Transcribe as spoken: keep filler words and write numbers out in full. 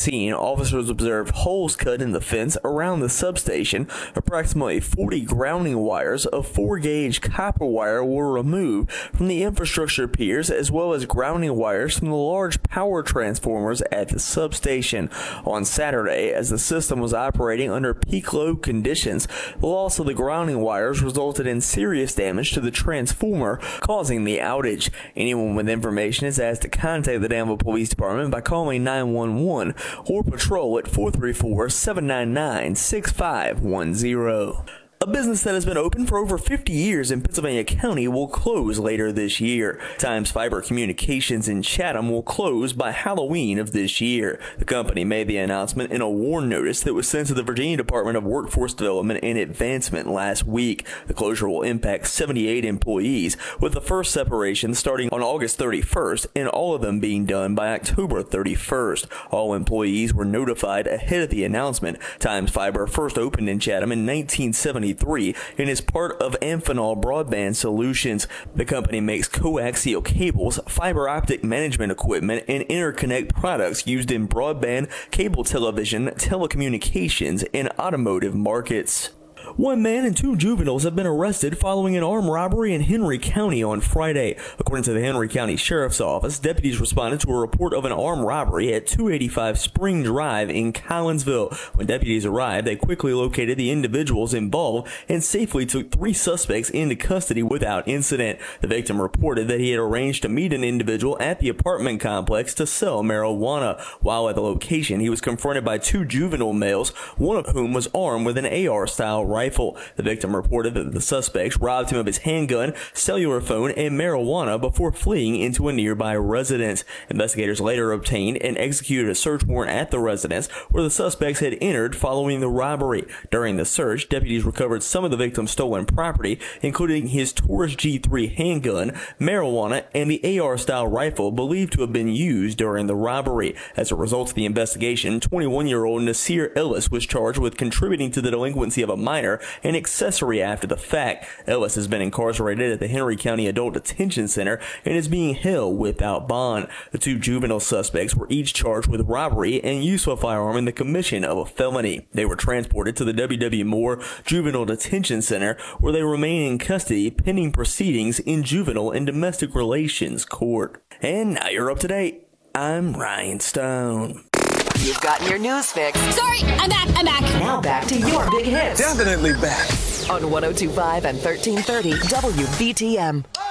scene, officers observed holes cut in the fence around the substation. Approximately forty grounding wires of four gauge copper wire were removed from the infrastructure piers, as well as grounding wires from the large power transformers at the substation. On Saturday, as the system was operating under peak load conditions, the loss of the grounding wires resulted in serious damage to the transformer, causing the outage. Anyone with information is asked to contact the Danville Police Department by calling nine one one or patrol at four three four, seven nine nine, six five one zero. A business that has been open for over fifty years in Pennsylvania County will close later this year. Times Fiber Communications in Chatham will close by Halloween of this year. The company made the announcement in a warn notice that was sent to the Virginia Department of Workforce Development and Advancement last week. The closure will impact seventy-eight employees, with the first separation starting on August thirty-first and all of them being done by October thirty-first. All employees were notified ahead of the announcement. Times Fiber first opened in Chatham in nineteen seventy-three and is part of Amphenol Broadband Solutions. The company makes coaxial cables, fiber optic management equipment, and interconnect products used in broadband, cable television, telecommunications, and automotive markets. One man and two juveniles have been arrested following an armed robbery in Henry County on Friday. According to the Henry County Sheriff's Office, deputies responded to a report of an armed robbery at two eighty-five Spring Drive in Collinsville. When deputies arrived, they quickly located the individuals involved and safely took three suspects into custody without incident. The victim reported that he had arranged to meet an individual at the apartment complex to sell marijuana. While at the location, he was confronted by two juvenile males, one of whom was armed with an A R-style rifle. Rifle. The victim reported that the suspects robbed him of his handgun, cellular phone, and marijuana before fleeing into a nearby residence. Investigators later obtained and executed a search warrant at the residence where the suspects had entered following the robbery. During the search, deputies recovered some of the victim's stolen property, including his Taurus G three handgun, marijuana, and the A R-style rifle believed to have been used during the robbery. As a result of the investigation, twenty-one-year-old Nasir Ellis was charged with contributing to the delinquency of a minor and accessory after the fact. Ellis has been incarcerated at the Henry County Adult Detention Center and is being held without bond. The two juvenile suspects were each charged with robbery and use of a firearm in the commission of a felony. They were transported to the W W Moore Juvenile Detention Center, where they remain in custody pending proceedings in Juvenile and Domestic Relations Court. And now you're up to date. I'm Ryan Stone. You've gotten your news fix. Sorry, I'm back, I'm back. Now back to your big hits. Definitely back. On one oh two point five and thirteen thirty W B T M.